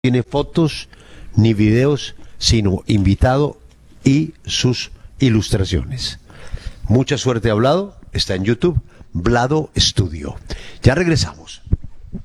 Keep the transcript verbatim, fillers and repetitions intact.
tiene fotos ni videos, sino invitado y sus ilustraciones. Mucha suerte hablado, está en YouTube, Vlado Studio. Ya regresamos.